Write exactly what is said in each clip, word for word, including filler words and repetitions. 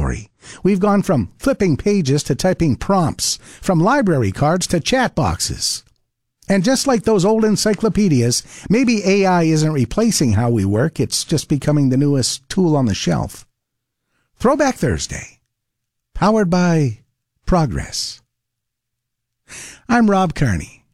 inventory. We've gone from flipping pages to typing prompts, from library cards to chat boxes. And just like those old encyclopedias, maybe A I isn't replacing how we work, it's just becoming the newest tool on the shelf. Throwback Thursday, powered by Progress. I'm Rob Kearney.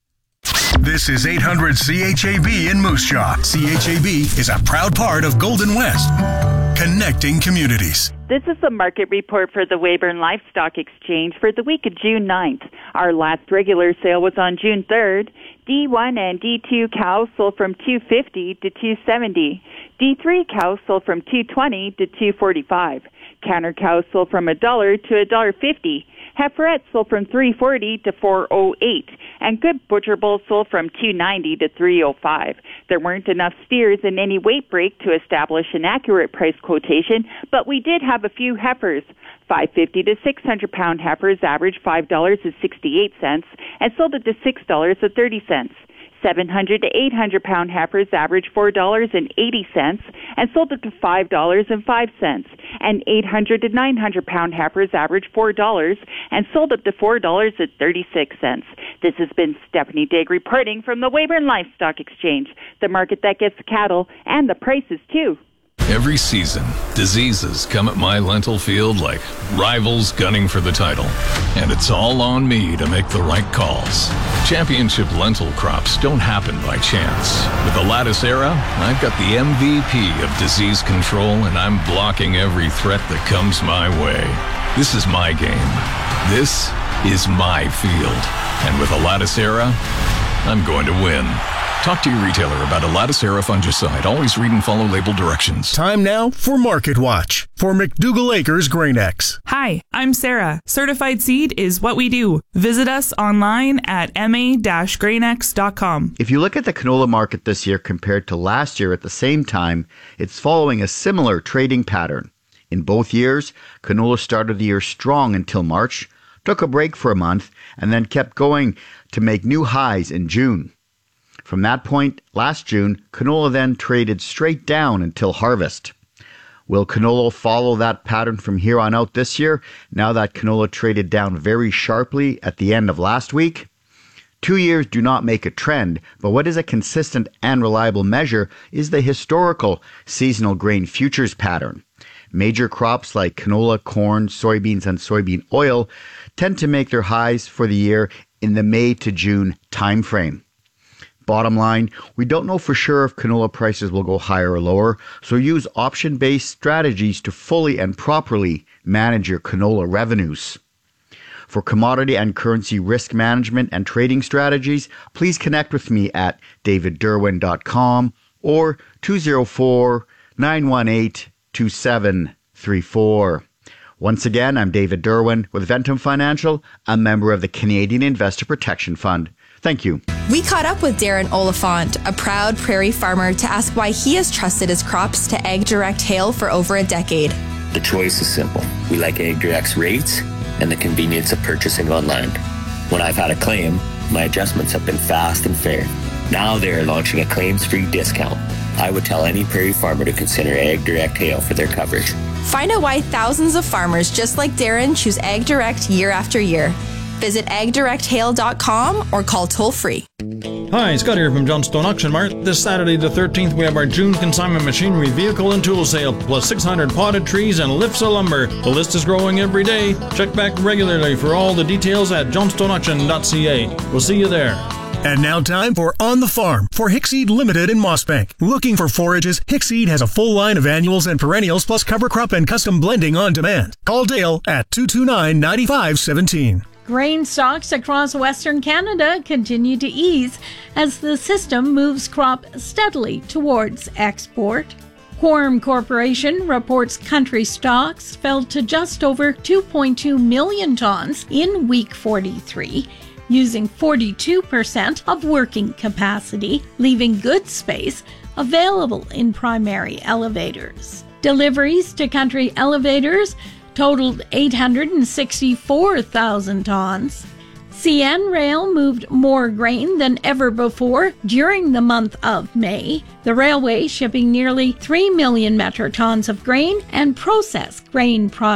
This is eight hundred C H A B in Moose Jaw. C H A B is a proud part of Golden West, connecting communities. This is the market report for the Weyburn Livestock Exchange for the week of June ninth. Our last regular sale was on June third. D one and D two cows sold from two fifty to two seventy. D three cows sold from two twenty to two forty-five. Canner cows sold from a dollar to a dollar fifty. Heiferettes sold from three forty to four oh eight, and good butcher bulls sold from two ninety to three oh five. There weren't enough steers in any weight break to establish an accurate price quotation, but we did have a few heifers. five fifty to six hundred pound heifers averaged five dollars and sixty-eight cents and sold it to six dollars and thirty cents. seven hundred to eight hundred pound heifers averaged four dollars and eighty cents and sold it to five dollars and five cents. And eight hundred to nine hundred pound heifers averaged four dollars and sold up to four dollars and thirty-six cents. This has been Stephanie Digg reporting from the Weyburn Livestock Exchange, the market that gets cattle and the prices too. Every season, diseases come at my lentil field like rivals gunning for the title. And it's all on me to make the right calls. Championship lentil crops don't happen by chance. With the Lattice Era, I've got the M V P of disease control, and I'm blocking every threat that comes my way. This is my game. This is my field. And with the Lattice Era, I'm going to win. Talk to your retailer about a Lattice Era fungicide. Always read and follow label directions. Time now for Market Watch for McDougall Acres Grain X. Hi, I'm Sarah. Certified Seed is what we do. Visit us online at m a dash grain x dot com. If you look at the canola market this year compared to last year at the same time, it's following a similar trading pattern. In both years, canola started the year strong until March, took a break for a month, and then kept going to make new highs in June. From that point, last June, canola then traded straight down until harvest. Will canola follow that pattern from here on out this year, now that canola traded down very sharply at the end of last week? Two years do not make a trend, but what is a consistent and reliable measure is the historical seasonal grain futures pattern. Major crops like canola, corn, soybeans, and soybean oil tend to make their highs for the year in the May to June timeframe. Bottom line, we don't know for sure if canola prices will go higher or lower, so use option-based strategies to fully and properly manage your canola revenues. For commodity and currency risk management and trading strategies, please connect with me at david derwin dot com or two oh four, nine one eight, two seven three four. Once again, I'm David Derwin with Ventum Financial, a member of the Canadian Investor Protection Fund. Thank you. We caught up with Darren Oliphant, a proud prairie farmer, to ask why he has trusted his crops to AgDirect Hail for over a decade. The choice is simple. We like AgDirect's rates and the convenience of purchasing online. When I've had a claim, my adjustments have been fast and fair. Now they are launching a claims-free discount. I would tell any prairie farmer to consider AgDirect Hail for their coverage. Find out why thousands of farmers just like Darren choose AgDirect year after year. Visit ag direct hail dot com or call toll-free. Hi, Scott here from Johnstone Auction Mart. This Saturday the thirteenth, we have our June Consignment Machinery Vehicle and Tool Sale, plus six hundred potted trees and lifts of lumber. The list is growing every day. Check back regularly for all the details at johnstone auction dot c a. We'll see you there. And now time for On the Farm for Hickseed Limited in Mossbank. Looking for forages? Hickseed has a full line of annuals and perennials plus cover crop and custom blending on demand. Call Dale at two two nine, nine five one seven. Grain stocks across Western Canada continue to ease as the system moves crop steadily towards export. Quorum Corporation reports country stocks fell to just over two point two million tons in week forty-three, using forty-two percent of working capacity, leaving good space available in primary elevators. Deliveries to country elevators totaled eight hundred sixty-four thousand tons. C N Rail moved more grain than ever before during the month of May, the railway shipping nearly three million metric tons of grain and processed grain products.